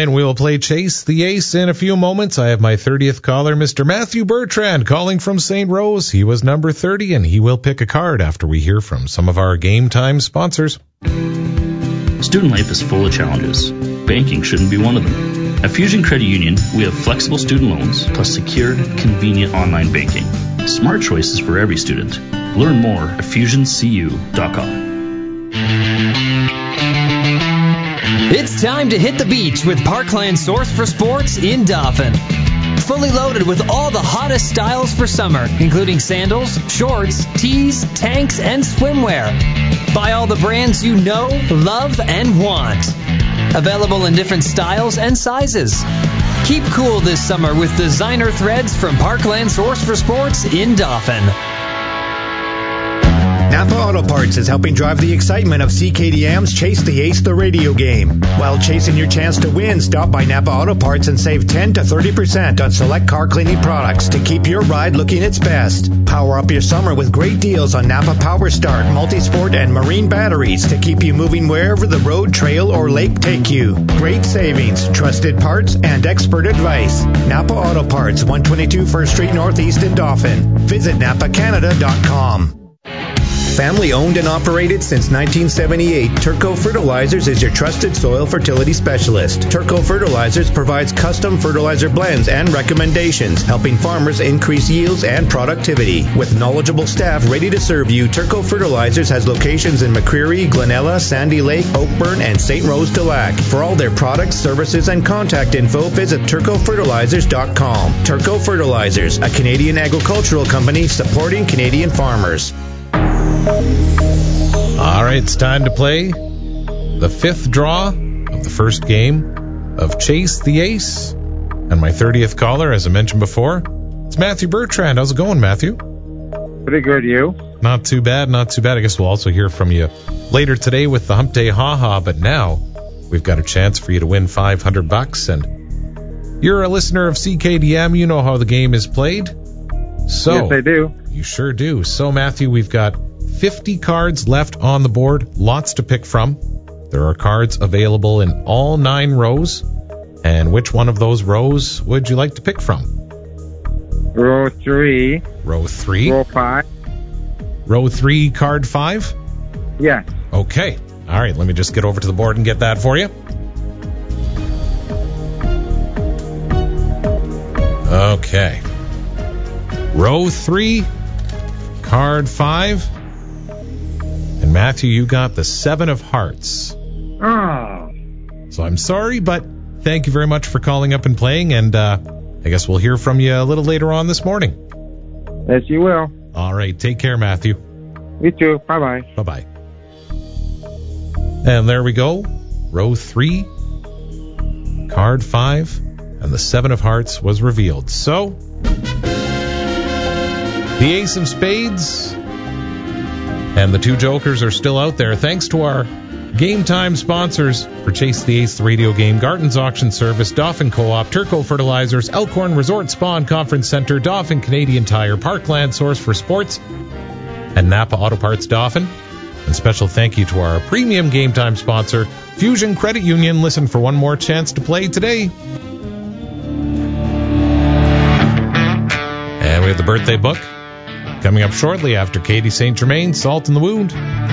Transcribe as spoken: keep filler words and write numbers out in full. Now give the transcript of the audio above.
and we will play Chase the Ace in a few moments. I have my thirtieth caller, Mister Matthew Bertrand, calling from Saint Rose. He was number thirty, and he will pick a card after we hear from some of our Game Time sponsors. Student life is full of challenges. Banking shouldn't be one of them. At Fusion Credit Union, we have flexible student loans plus secured, convenient online banking. Smart choices for every student. Learn more at fusion c u dot com. It's time to hit the beach with Parkland Source for Sports in Dauphin. Fully loaded with all the hottest styles for summer, including sandals, shorts, tees, tanks, and swimwear. Buy all the brands you know, love, and want. Available in different styles and sizes. Keep cool this summer with designer threads from Parkland Source for Sports in Dauphin. Napa Auto Parts is helping drive the excitement of C K D M's Chase the Ace the radio game. While chasing your chance to win, stop by Napa Auto Parts and save ten to thirty percent on select car cleaning products to keep your ride looking its best. Power up your summer with great deals on Napa Power Start, Multisport, and Marine batteries to keep you moving wherever the road, trail, or lake take you. Great savings, trusted parts, and expert advice. Napa Auto Parts, one twenty-two First Street Northeast in Dauphin. Visit napa canada dot com. Family owned and operated since nineteen seventy-eight, Turco Fertilizers is your trusted soil fertility specialist. Turco Fertilizers provides custom fertilizer blends and recommendations, helping farmers increase yields and productivity. With knowledgeable staff ready to serve you, Turco Fertilizers has locations in McCreary, Glenella, Sandy Lake, Oakburn, and Saint Rose de Lac. For all their products, services, and contact info, visit turco fertilizers dot com. Turco Fertilizers, a Canadian agricultural company supporting Canadian farmers. All right, it's time to play the fifth draw of the first game of Chase the Ace. And my thirtieth caller, as I mentioned before, it's Matthew Bertrand. How's it going, Matthew? Pretty good, you? Not too bad, not too bad. I guess we'll also hear from you later today with the Hump Day Ha-Ha, but now we've got a chance for you to win five hundred bucks. And you're a listener of C K D M. You know how the game is played. So, yes, I do. You sure do. So, Matthew, we've got fifty cards left on the board, lots to pick from. There are cards available in all nine rows. And which one of those rows would you like to pick from? Row three. Row three? Row five. Row three, card five? Yes. Okay. All right, let me just get over to the board and get that for you. Okay. Row three, card five. And Matthew, you got the Seven of Hearts. Oh. So I'm sorry, but thank you very much for calling up and playing, and uh, I guess we'll hear from you a little later on this morning. Yes, you will. All right, take care, Matthew. You too. Bye-bye. Bye-bye. And there we go. Row three, card five, and the Seven of Hearts was revealed. So, the Ace of Spades and the two Jokers are still out there. Thanks to our Game Time sponsors for Chase the Ace, the radio game, Garton's Auction Service, Dauphin Co-op, Turco Fertilizers, Elkhorn Resort Spa and Conference Center, Dauphin Canadian Tire, Parkland Source for Sports, and Napa Auto Parts Dauphin. And special thank you to our premium Game Time sponsor, Fusion Credit Union. Listen for one more chance to play today. And we have the birthday book coming up shortly after Katie Saint Germain, Salt in the Wound.